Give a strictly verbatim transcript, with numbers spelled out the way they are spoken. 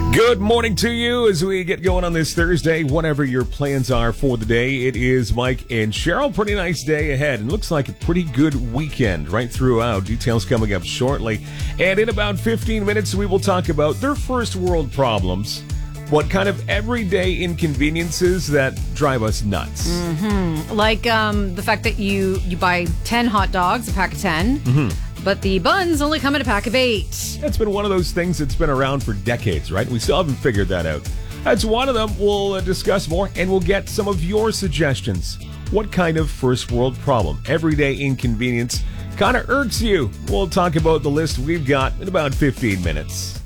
Good morning to you as we get going on this Thursday, whatever your plans are for the day. It is Mike and Cheryl. Pretty nice day ahead, and looks like a pretty good weekend right throughout. Details coming up shortly. And in about fifteen minutes, we will talk about their first world problems. What kind of everyday inconveniences that drive us nuts. Mm-hmm. Like um, the fact that you, you buy ten hot dogs, a pack of ten, mm-hmm. but the buns only come in a pack of eight. It's been one of those things that's been around for decades, right? We still haven't figured that out. That's one of them. We'll uh, discuss more, and we'll get some of your suggestions. What kind of first world problem, everyday inconvenience, kind of irks you? We'll talk about the list we've got in about fifteen minutes.